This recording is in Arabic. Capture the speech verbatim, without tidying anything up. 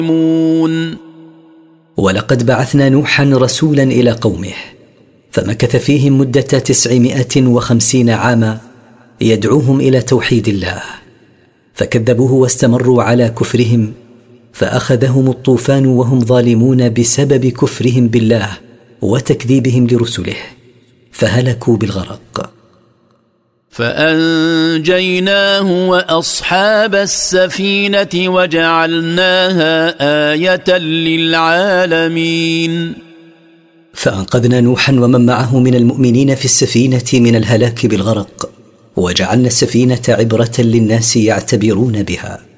ولقد بعثنا نوحا رسولا إلى قومه فمكث فيهم مدة تسعمائة وخمسين عاما يدعوهم إلى توحيد الله، فكذبوه واستمروا على كفرهم فأخذهم الطوفان وهم ظالمون بسبب كفرهم بالله وتكذيبهم لرسله فهلكوا بالغرق. فأنجيناه وأصحاب السفينة وجعلناها آية للعالمين. فأنقذنا نوحا ومن معه من المؤمنين في السفينة من الهلاك بالغرق، وجعلنا السفينة عبرة للناس يعتبرون بها.